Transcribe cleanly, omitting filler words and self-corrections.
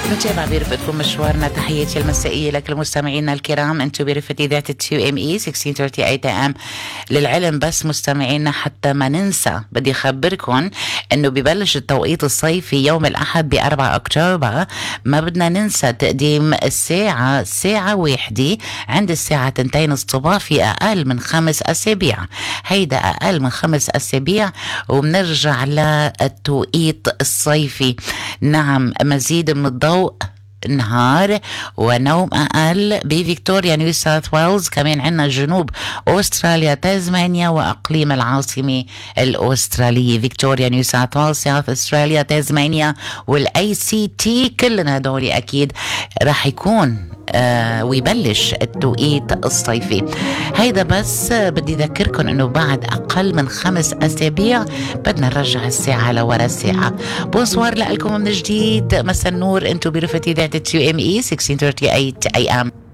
نتابع برفقتكم مشوارنا. تحياتي المسائية لك المستمعين الكرام، انتم برفقة إذاعة التيو ام اي 1638 ام. للعلم بس مستمعينا حتى ما ننسى، بدي أخبركم انه ببلش التوقيت الصيفي يوم الأحد ب4 أكتوبر. ما بدنا ننسى تقديم ساعة واحدة عند الساعة 2 الصبح في أقل من 5 أسابيع. هيدا أقل من 5 أسابيع وبنرجع للتوقيت الصيفي. نعم، مزيد من الضوء نهار ونوم أقل بفيكتوريا نيو ساوث ويلز. كمان عنا جنوب أستراليا تازمانيا وأقليم العاصمة الأسترالية فيكتوريا نيو ساوث ويلز ساوث أستراليا تازمانيا والأي سي تي. كلنا هدول أكيد راح يكون ويبلش التوقيت الصيفي. هيدا بس بدي أذكركم أنه بعد أقل من 5 أسابيع بدنا نرجع الساعة لورا الساعة. بونسوار لكم من جديد، مساء النور، أنتم برفقة إذاعة التيو ام اي 1638 AM.